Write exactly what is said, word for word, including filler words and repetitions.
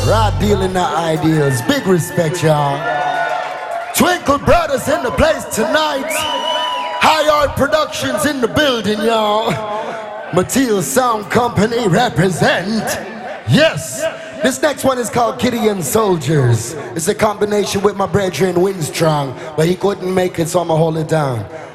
Rod dealing the ideals. Big respect, y'all. Twinkle Brothers in the place tonight. High Art Productions in the building, y'all. Mateel Sound Company represent. Yes. This next one is called Kitty and Soldiers. It's a combination with my brethren Winstrong, but he couldn't make it, so I'ma hold it down.